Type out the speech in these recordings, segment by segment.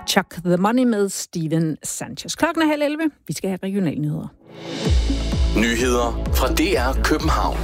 Chuck the Money med Steven Sanchez. Klokken er 10:30. Vi skal have regionalnyheder. Nyheder fra DR København.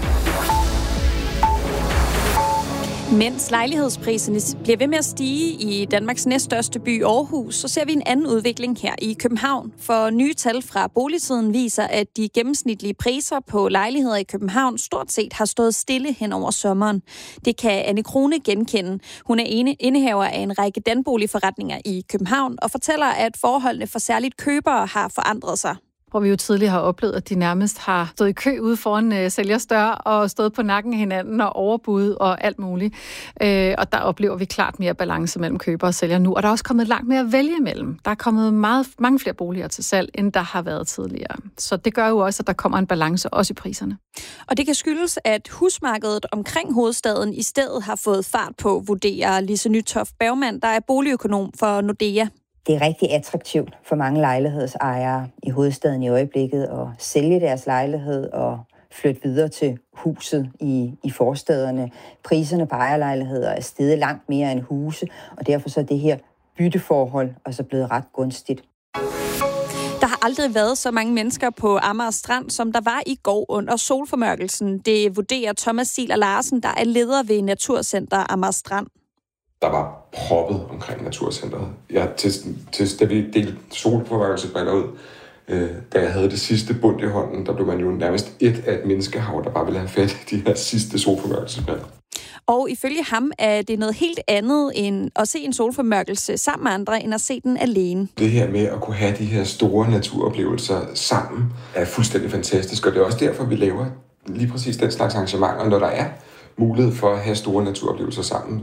Mens lejlighedspriserne bliver ved med at stige i Danmarks næststørste by Aarhus, så ser vi en anden udvikling her i København. For nye tal fra Boligsiden viser, at de gennemsnitlige priser på lejligheder i København stort set har stået stille hen over sommeren. Det kan Anne Krone genkende. Hun er indehaver af en række danboligforretninger i København og fortæller, at forholdene for særligt købere har forandret sig. Hvor vi jo tidligere har oplevet, at de nærmest har stået i kø ude foran sælgers dør og stået på nakken af hinanden og overbud og alt muligt. Og der oplever vi klart mere balance mellem køber og sælger nu. Og der er også kommet langt mere at vælge imellem. Der er kommet mange flere boliger til salg, end der har været tidligere. Så det gør jo også, at der kommer en balance også i priserne. Og det kan skyldes, at husmarkedet omkring hovedstaden i stedet har fået fart på, vurderer Lise Nytoft Bergmann, der er boligøkonom for Nordea. Det er rigtig attraktivt for mange lejlighedsejere i hovedstaden i øjeblikket at sælge deres lejlighed og flytte videre til huset i forstaderne. Priserne på ejerlejligheder er steget langt mere end huse, og derfor så er det her bytteforhold også blevet ret gunstigt. Der har aldrig været så mange mennesker på Amager Strand, som der var i går under solformørkelsen. Det vurderer Thomas Siler Larsen, der er leder ved Naturcenter Amager Strand. Der var proppet omkring Naturcenteret. Da vi delte solformørkelsesbriller ud, da jeg havde det sidste bund i hånden, der blev man jo nærmest et menneskehav, der bare ville have fat i de her sidste solformørkelsesbriller. Og ifølge ham er det noget helt andet end at se en solformørkelse sammen med andre, end at se den alene. Det her med at kunne have de her store naturoplevelser sammen er fuldstændig fantastisk, og det er også derfor, vi laver lige præcis den slags arrangementer, når der er mulighed for at have store naturoplevelser sammen.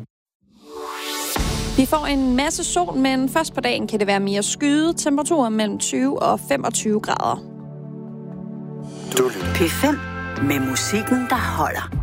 Vi får en masse sol, men først på dagen kan det være mere skyet. Temperaturer mellem 20 og 25 grader. P5 med musikken, der holder.